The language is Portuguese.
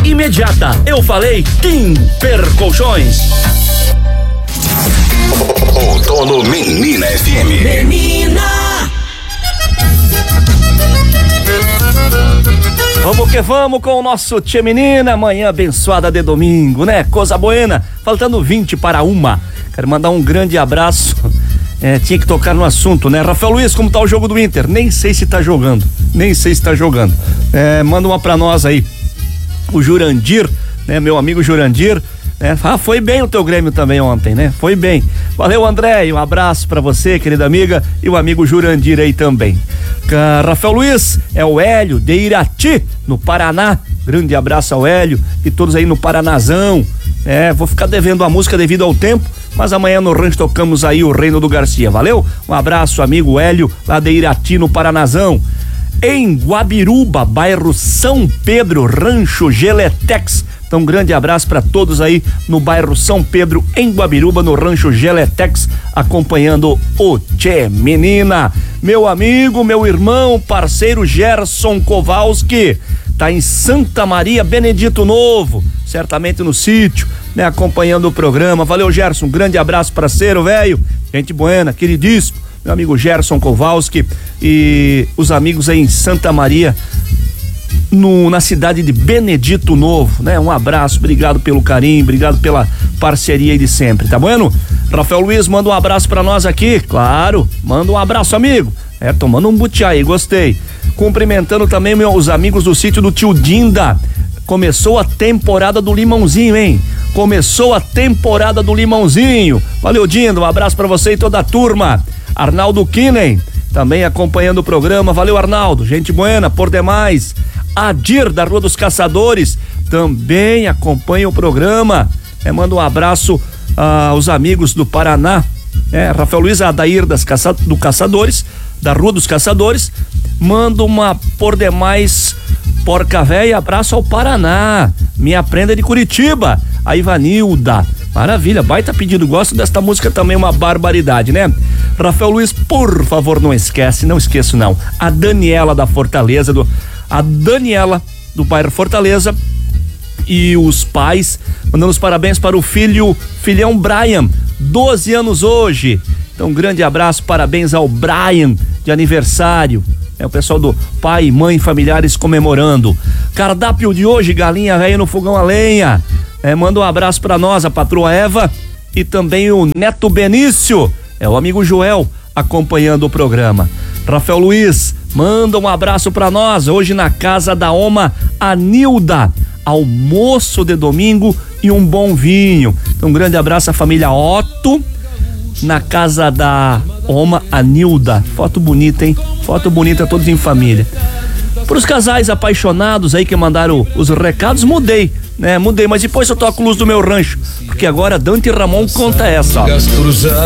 imediata. Eu falei Quimper Colchões. Outono Menina FM. Menina! Vamos que vamos com o nosso Tchê Menina, manhã abençoada de domingo, né? Coisa buena, faltando 20 para 1. Quero mandar um grande abraço. Tinha que tocar no assunto, né? Rafael Luiz, como tá o jogo do Inter? Nem sei se tá jogando. Manda uma pra nós aí. O Jurandir, né? Meu amigo Jurandir. Foi bem o teu Grêmio também ontem, né? Foi bem. Valeu, André, um abraço pra você, querida amiga, e o amigo Jurandir aí também. Rafael Luiz, é o Hélio de Irati, no Paraná. Grande abraço ao Hélio e todos aí no Paranazão. Vou ficar devendo a música devido ao tempo, mas amanhã no rancho tocamos aí o Reino do Garcia, valeu? Um abraço, amigo Hélio, lá de Irati, no Paranazão. Em Guabiruba, bairro São Pedro, Rancho Geletex. Então, um grande abraço para todos aí no bairro São Pedro, em Guabiruba, no Rancho Geletex, acompanhando o Tchê Menina. Meu amigo, meu irmão, parceiro Gerson Kowalski, tá em Santa Maria, Benedito Novo, certamente no sítio, né, acompanhando o programa. Valeu, Gerson, um grande abraço, parceiro, velho, gente buena, queridíssimo, meu amigo Gerson Kowalski e os amigos aí em Santa Maria, na cidade de Benedito Novo, né? Um abraço, obrigado pelo carinho, obrigado pela parceria aí de sempre, tá bueno? Rafael Luiz, manda um abraço pra nós aqui, claro, manda um abraço, amigo. Tomando um butiá aí, gostei. Cumprimentando também os amigos do sítio do Tio Dinda. Começou a temporada do limãozinho, hein? Começou a temporada do limãozinho. Valeu, Dinda, um abraço pra você e toda a turma. Arnaldo Kinen, também acompanhando o programa. Valeu, Arnaldo, gente buena, por demais. Adir, da Rua dos Caçadores, também acompanha o programa. Manda um abraço aos amigos do Paraná. Rafael Luiz Adair do Caçadores, da Rua dos Caçadores. Manda uma por demais porca véia, abraço ao Paraná. Minha prenda de Curitiba, a Ivanilda. Maravilha, baita pedido, gosto desta música também, uma barbaridade, né? Rafael Luiz, por favor, não esqueço não. A Daniela da Fortaleza, a Daniela do bairro Fortaleza e os pais, mandando os parabéns para o filhão Brian, 12 anos hoje. Então, um grande abraço, parabéns ao Brian de aniversário. O pessoal do pai, mãe, familiares comemorando. Cardápio de hoje, galinha velha no fogão a lenha. Manda um abraço para nós, a patroa Eva e também o neto Benício. O amigo Joel acompanhando o programa. Rafael Luiz, manda um abraço pra nós, hoje na casa da Oma Anilda, almoço de domingo e um bom vinho. Então, um grande abraço à família Otto, na casa da Oma Anilda. Foto bonita, hein? Foto bonita, todos em família. Para os casais apaixonados aí que mandaram os recados, mudei, mas depois eu toco Luz do Meu Rancho, porque agora Dante Ramon conta essa, ó.